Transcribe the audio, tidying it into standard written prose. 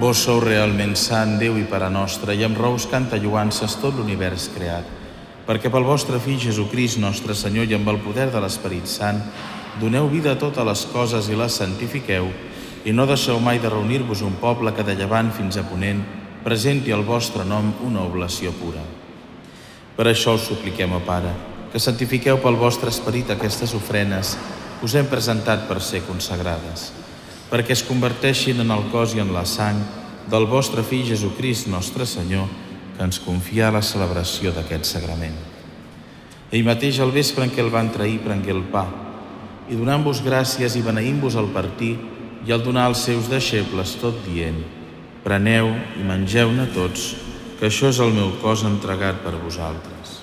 Vos sou realment sant, Déu i Pare nostre, i amb rous canta lloances tot l'univers creat, perquè pel vostre Fill Jesucrist, nostre Senyor, i amb el poder de l'Esperit Sant, doneu vida a totes les coses i les santifiqueu, i no deixeu mai de reunir-vos un poble que de llevant fins a ponent presenti al vostre nom una oblació pura. Per això us supliquem, Pare, que santifiqueu pel vostre Esperit aquestes ofrenes que us hem presentat per ser consagrades, perquè es converteixin en el cos i en la sang del vostre Fill Jesucrist, nostre Senyor, que ens confia la celebració d'aquest sagrament. Ell mateix, al vespre en què el van trair, prengué el pa, i donant-vos gràcies i beneint-vos al partir i al donar als seus deixebles, tot dient: preneu i mengeu-ne tots, que això és el meu cos entregat per vosaltres.